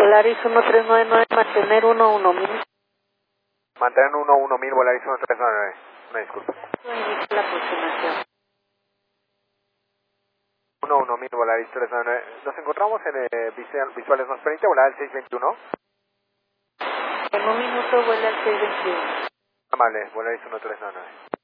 Volaris 1399, mantener 11000. Mantener 11000, Volaris 1399. Una disculpa. Inicio la aproximación. 11000, Volaris 399. Nos encontramos en visuales. ¿Nos permite volar al 621? En un minuto vuela al 621. Amable, Volaris 1399.